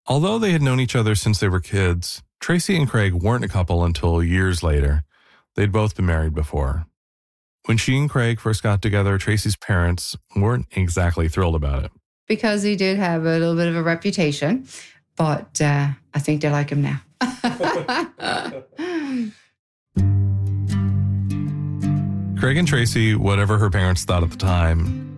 Although they had known each other since they were kids, Tracy and Craig weren't a couple until years later. They'd both been married before. When she and Craig first got together, Tracy's parents weren't exactly thrilled about it. Because he did have a little bit of a reputation, but I think they like him now. Craig and Tracy, whatever her parents thought at the time,